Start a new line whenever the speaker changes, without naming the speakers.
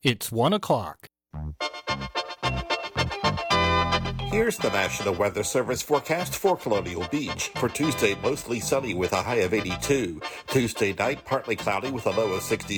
It's 1 o'clock.
Here's the National Weather Service forecast for Colonial Beach. For Tuesday, mostly sunny with a high of 82. Tuesday night, partly cloudy with a low of 60.